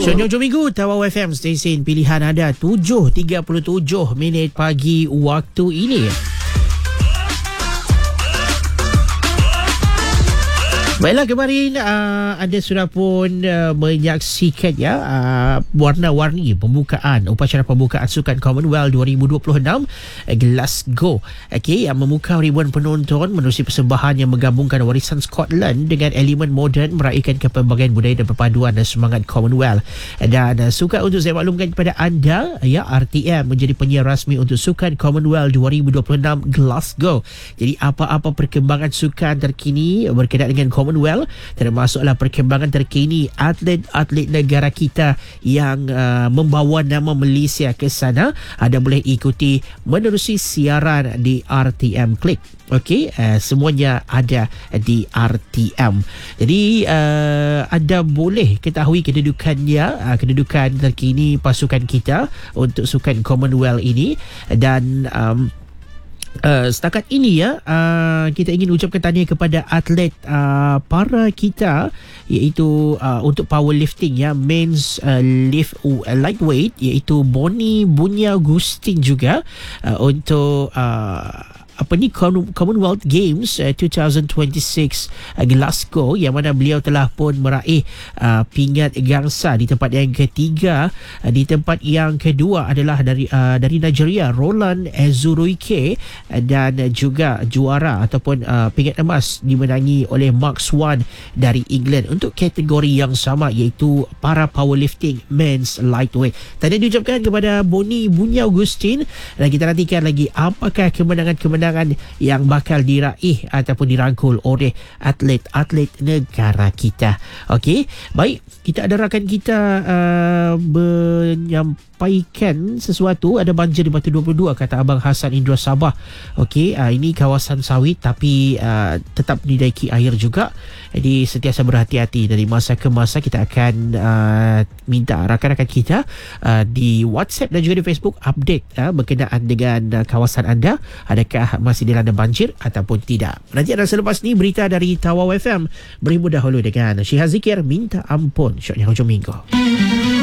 Syoknya hujung minggu, Tawau FM, stesen pilihan anda. 7.37 minit pagi waktu ini. Baiklah, kemarin anda sudah pun menyaksikan warna-warni pembukaan upacara pembukaan Sukan Commonwealth 2026 Glasgow, yang memukau ribuan penonton menerusi persembahan yang menggabungkan warisan Scotland dengan elemen moden meraihkan kepelbagaian budaya dan perpaduan dan semangat Commonwealth. Dan suka untuk saya maklumkan kepada anda, RTM menjadi penyiar rasmi untuk Sukan Commonwealth 2026 Glasgow. Jadi apa-apa perkembangan sukan terkini berkaitan dengan Commonwealth, termasuklah perkembangan terkini atlet-atlet negara kita yang membawa nama Malaysia ke sana, anda boleh ikuti menerusi siaran di RTM Click. Semuanya ada di RTM. Jadi anda boleh ketahui kedudukan terkini pasukan kita untuk Sukan Commonwealth ini. Dan setakat ini kita ingin ucapkan tahniah kepada atlet para kita, iaitu untuk powerlifting men's lightweight, iaitu Bonnie Bunya Agustin juga untuk Commonwealth Games 2026 Glasgow, yang mana beliau telah pun meraih pingat gangsa di tempat yang ketiga. Di tempat yang kedua adalah dari Nigeria, Roland Ezuruike, dan juga juara ataupun pingat emas dimenangi oleh Mark Swan dari England untuk kategori yang sama, iaitu para powerlifting men's lightweight. Tadi diucapkan kepada Bonnie Bunya Agustin, dan kita nantikan lagi apakah kemenangan yang bakal diraih ataupun dirangkul oleh atlet-atlet negara kita. Baik, kita ada rakan kita menyampaikan sesuatu. Ada banjir di Batu 22, kata Abang Hassan Indra Sabah. Ini kawasan sawit tapi tetap dinaiki air juga. Jadi sentiasa berhati-hati. Dari masa ke masa kita akan minta rakan-rakan kita di WhatsApp dan juga di Facebook update berkenaan dengan kawasan anda, adakah masih dilanda banjir ataupun tidak. Nanti ada selepas ni berita dari Tawau FM. Beribu dahulu dengan Syihaz Zikir, Minta Ampun. Syoknya hujung minggu.